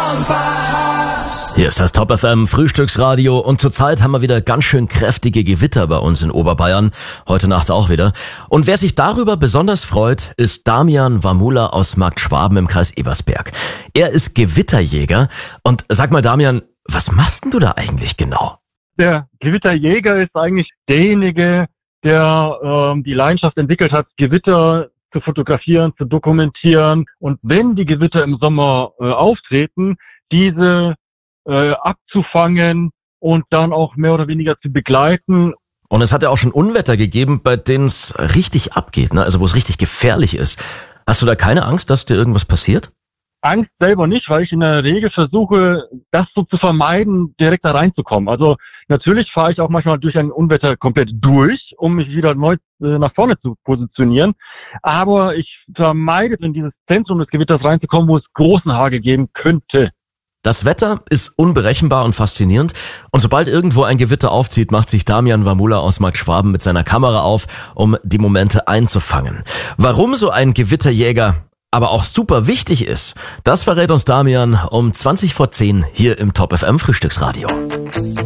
Hier ist das Top FM Frühstücksradio und zurzeit haben wir wieder ganz schön kräftige Gewitter bei uns in Oberbayern. Heute Nacht auch wieder. Und wer sich darüber besonders freut, ist Damian Wamula aus Markt Schwaben im Kreis Ebersberg. Er ist Gewitterjäger. Und sag mal, Damian, was machst denn du da eigentlich genau? Der Gewitterjäger ist eigentlich derjenige, der die Leidenschaft entwickelt hat, Gewitter zu fotografieren, zu dokumentieren und wenn die Gewitter im Sommer auftreten, diese abzufangen und dann auch mehr oder weniger zu begleiten. Und es hat ja auch schon Unwetter gegeben, bei denen es richtig abgeht, ne? Also wo es richtig gefährlich ist. Hast du da keine Angst, dass dir irgendwas passiert? Angst selber nicht, weil ich in der Regel versuche, das so zu vermeiden, direkt da reinzukommen. Also natürlich fahre ich auch manchmal durch ein Unwetter komplett durch, um mich wieder neu nach vorne zu positionieren. Aber ich vermeide, in dieses Zentrum des Gewitters reinzukommen, wo es großen Hagel geben könnte. Das Wetter ist unberechenbar und faszinierend. Und sobald irgendwo ein Gewitter aufzieht, macht sich Damian Wamula aus Markt Schwaben mit seiner Kamera auf, um die Momente einzufangen. Warum so ein Gewitterjäger aber auch super wichtig ist, das verrät uns Damian um 20 vor 10 hier im Top FM Frühstücksradio.